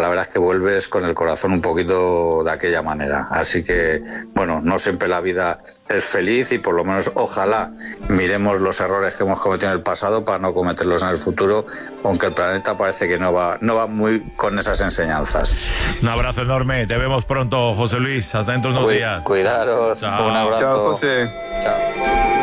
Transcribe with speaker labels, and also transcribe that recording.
Speaker 1: la verdad es que vuelves con el corazón un poquito de aquella manera. Así que, bueno, no siempre la vida es feliz y por lo menos ojalá miremos los errores que hemos cometido en el pasado para no cometerlos en el futuro, aunque el planeta parece que no va muy con esas enseñanzas.
Speaker 2: Un abrazo enorme, te vemos pronto, José Luis, hasta dentro de unos días.
Speaker 1: Cuidaros,
Speaker 2: Chao.
Speaker 1: un abrazo.
Speaker 3: Chao, José.
Speaker 1: Chao.